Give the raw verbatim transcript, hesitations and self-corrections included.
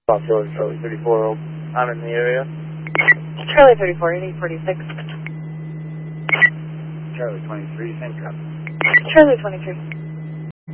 Charlie, Charlie thirty-four, I'm in the area. Charlie thirty-four, eight forty-six. Charlie twenty-three, same traffic. Charlie twenty-three.